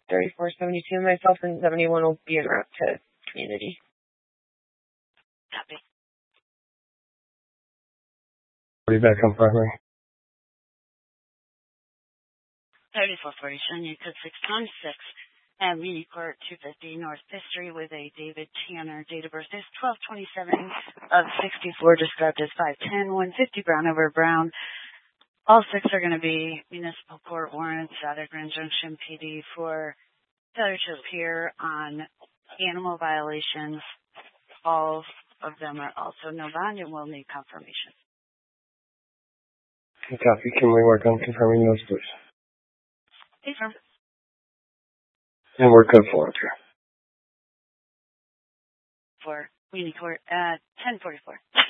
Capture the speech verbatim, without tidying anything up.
thirty-four seventy-two. Myself and seventy-one will be en route to community. Copy. What are you back on primary? thirty-four forty, Shania Code six times six. And Muni Court two fifty North fifth Street with a David Tanner. Date of birth is twelve twenty-seven of sixty-four, described as five ten, one fifty Brown over Brown. All six are going to be municipal court warrants out of Grand Junction P D for failure to appear on animal violations. All of them are also no bond and will need confirmation. Copy. Can we work on confirming those, please? Confirm. And we're code four, okay. For Muni Court at ten forty-four.